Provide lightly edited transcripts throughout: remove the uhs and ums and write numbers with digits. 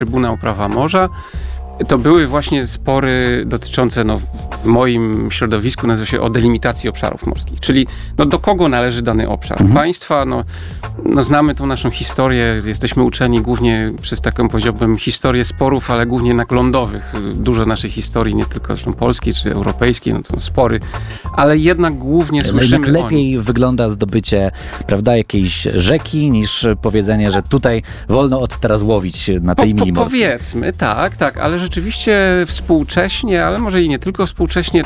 Trybunał Prawa Morza, to były właśnie spory dotyczące, w moim środowisku nazywa się o delimitację obszarów morskich, czyli do kogo należy dany obszar. Państwa, znamy tą naszą historię, jesteśmy uczeni głównie przez taką, powiedziałbym, historię sporów, ale głównie jednak lądowych. Dużo naszej historii, nie tylko zresztą polskiej czy europejskiej, to są spory, ale jednak głównie słyszymy jednak lepiej wygląda zdobycie, prawda, jakiejś rzeki, niż powiedzenie, że tutaj wolno od teraz łowić na tej linii morskiej. Powiedzmy, tak, ale rzeczywiście współcześnie, ale może i nie tylko współcześnie,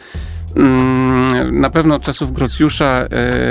na pewno od czasów Grocjusza,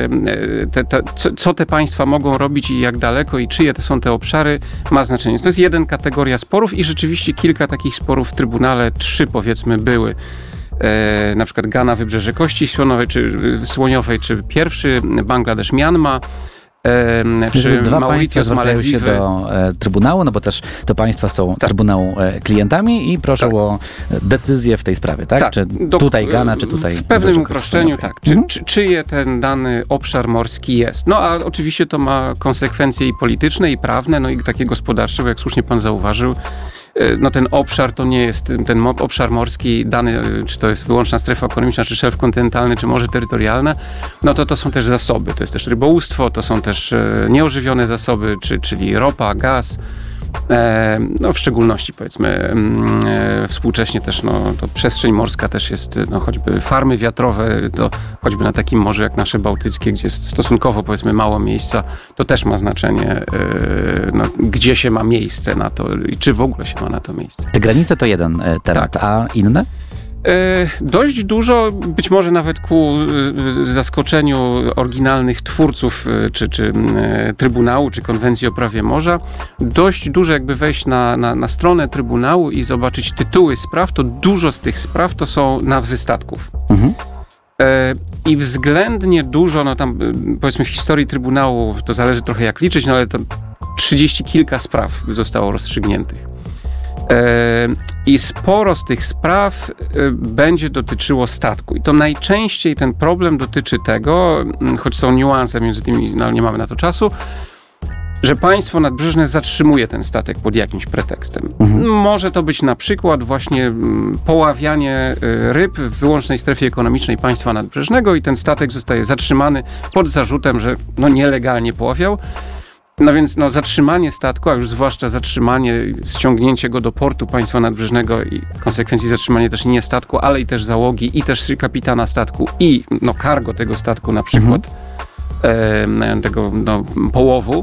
co te państwa mogą robić i jak daleko i czyje to są te obszary, ma znaczenie. To jest jedna kategoria sporów i rzeczywiście kilka takich sporów w Trybunale, 3 powiedzmy były. Na przykład Gana, Wybrzeże Kości Słoniowej, czy pierwszy, Bangladesz, Mianma, czy dwa państwa Mauritius, zwracają się do Trybunału, bo też to państwa są Trybunału klientami i proszą o decyzję w tej sprawie, tak? Czy tutaj Gana, czy tutaj... W pewnym uproszczeniu, tak. Czyje ten dany obszar morski jest. A oczywiście to ma konsekwencje i polityczne, i prawne, i takie gospodarcze, bo jak słusznie pan zauważył, ten obszar to nie jest ten obszar morski dany, czy to jest wyłączna strefa ekonomiczna, czy szelf kontynentalny, czy morze terytorialne, to są też zasoby, to jest też rybołówstwo, to są też nieożywione zasoby, czyli ropa, gaz, w szczególności powiedzmy współcześnie też to przestrzeń morska też jest, choćby farmy wiatrowe, to choćby na takim morzu jak nasze bałtyckie, gdzie jest stosunkowo powiedzmy mało miejsca, to też ma znaczenie, gdzie się ma miejsce na to i czy w ogóle się ma na to miejsce. Te granice to jeden temat, a inne? Dość dużo, być może nawet ku zaskoczeniu oryginalnych twórców czy Trybunału, czy Konwencji o prawie morza, dość dużo jakby wejść na stronę Trybunału i zobaczyć tytuły spraw, to dużo z tych spraw to są nazwy statków. I względnie dużo, tam powiedzmy w historii Trybunału, to zależy trochę jak liczyć, ale to 30 kilka spraw zostało rozstrzygniętych. I sporo z tych spraw będzie dotyczyło statku. I to najczęściej ten problem dotyczy tego, choć są niuanse między tymi, ale nie mamy na to czasu, że państwo nadbrzeżne zatrzymuje ten statek pod jakimś pretekstem. Może to być na przykład właśnie poławianie ryb w wyłącznej strefie ekonomicznej państwa nadbrzeżnego i ten statek zostaje zatrzymany pod zarzutem, że nielegalnie poławiał. Więc zatrzymanie statku, a już zwłaszcza zatrzymanie, ściągnięcie go do portu państwa nadbrzeżnego i w konsekwencji zatrzymanie też nie statku, ale i też załogi i też kapitana statku i cargo tego statku na przykład, tego połowu,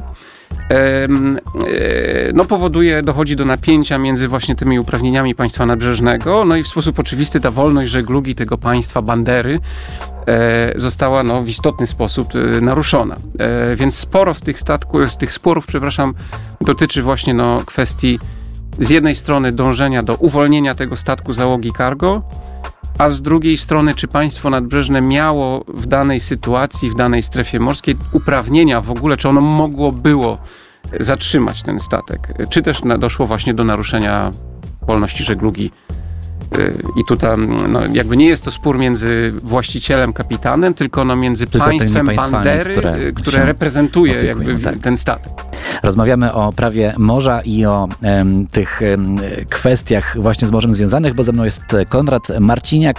dochodzi do napięcia między właśnie tymi uprawnieniami państwa nadbrzeżnego, i w sposób oczywisty ta wolność żeglugi tego państwa bandery została w istotny sposób naruszona. Więc sporo z tych sporów, dotyczy właśnie kwestii z jednej strony dążenia do uwolnienia tego statku załogi cargo, a z drugiej strony, czy państwo nadbrzeżne miało w danej sytuacji, w danej strefie morskiej uprawnienia w ogóle, czy ono było zatrzymać ten statek, czy też doszło właśnie do naruszenia wolności żeglugi. I tutaj jakby nie jest to spór między właścicielem, kapitanem, tylko między państwem bandery, które reprezentuje ten statek. Rozmawiamy o prawie morza i o tych kwestiach właśnie z morzem związanych, bo ze mną jest Konrad Marciniak,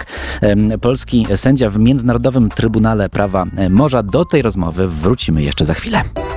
polski sędzia w Międzynarodowym Trybunale Prawa Morza. Do tej rozmowy wrócimy jeszcze za chwilę.